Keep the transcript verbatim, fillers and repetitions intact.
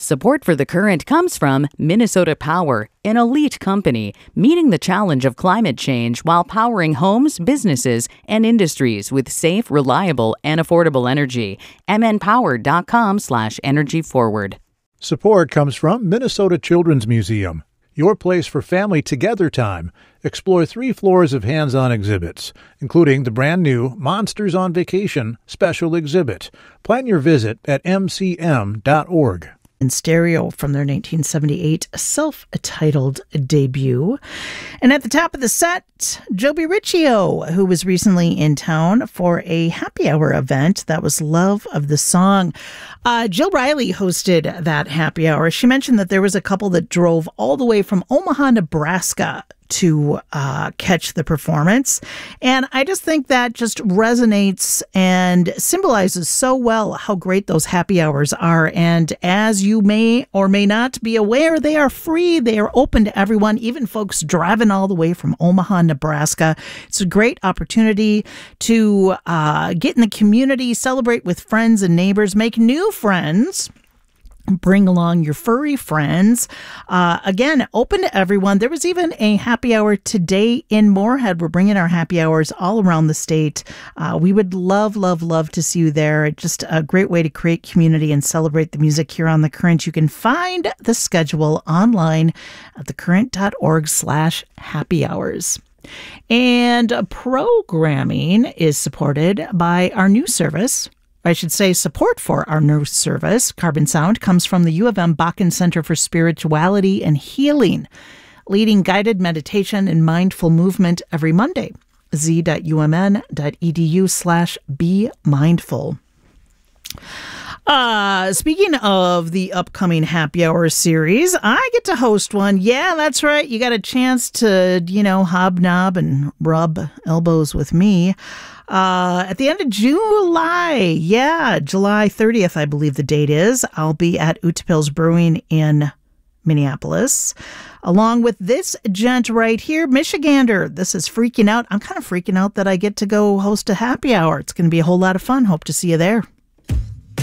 Support for The Current comes from Minnesota Power, an elite company meeting the challenge of climate change while powering homes, businesses, and industries with safe, reliable, and affordable energy. mnpower.com slash energy forward. Support comes from Minnesota Children's Museum, your place for family together time. Explore three floors of hands-on exhibits, including the brand-new Monsters on Vacation special exhibit. Plan your visit at m c m dot org. In stereo from their nineteen seventy-eight self-titled debut. And at the top of the set, Joby Riccio, who was recently in town for a happy hour event that was Love of the Song. Uh, Jill Riley hosted that happy hour. She mentioned that there was a couple that drove all the way from Omaha, Nebraska to uh, catch the performance. And I just think that just resonates and symbolizes so well how great those happy hours are. And as you may or may not be aware, they are free. They are open to everyone, even folks driving all the way from Omaha, Nebraska. It's a great opportunity to uh, get in the community, celebrate with friends and neighbors, make new friends. Bring along your furry friends. Uh, again, open to everyone. There was even a happy hour today in Moorhead. We're bringing our happy hours all around the state. Uh, we would love, love, love to see you there. Just a great way to create community and celebrate the music here on The Current. You can find the schedule online at thecurrent.org slash happy hours. And programming is supported by our new service. I should say support for our new service, Carbon Sound, comes from the U of M Bakken Center for Spirituality and Healing, leading guided meditation and mindful movement every Monday. z.umn.edu slash be mindful. Uh, speaking of the upcoming happy hour series, I get to host one. Yeah, that's right. You got a chance to, you know, hobnob and rub elbows with me. Uh, at the end of July, yeah, July thirtieth, I believe the date is, I'll be at Utepils Brewing in Minneapolis, along with this gent right here, Michigander. This is freaking out. I'm kind of freaking out that I get to go host a happy hour. It's going to be a whole lot of fun. Hope to see you there.